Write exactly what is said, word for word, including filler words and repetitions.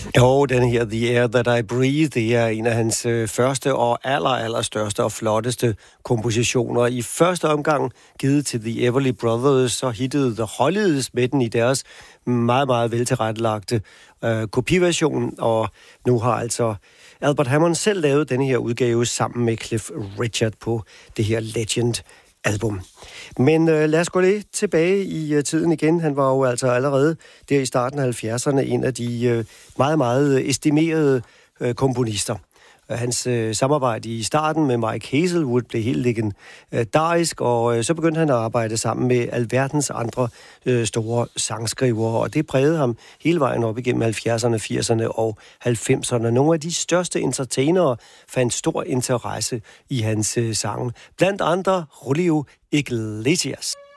Jo, den her The Air That I Breathe, det er en af hans øh, første og aller, aller største og flotteste kompositioner. I første omgang givet til The Everly Brothers, så hittede The Hollies med den i deres meget, meget veltilrettelagte øh, kopiversion, og nu har altså Albert Hammond selv lavet denne her udgave sammen med Cliff Richard på det her Legend-album. Men øh, lad os gå lidt tilbage i øh, tiden igen. Han var jo altså allerede der i starten af halvfjerdserne en af de øh, meget, meget estimerede øh, komponister. Hans øh, samarbejde i starten med Mike Hazelwood blev helt legendarisk, og øh, så begyndte han at arbejde sammen med alverdens andre øh, store sangskrivere, og det prægede ham hele vejen op igennem halvfjerdserne, firserne og halvfemserne. Nogle af de største entertainere fandt stor interesse i hans øh, sange, blandt andre Julio Iglesias.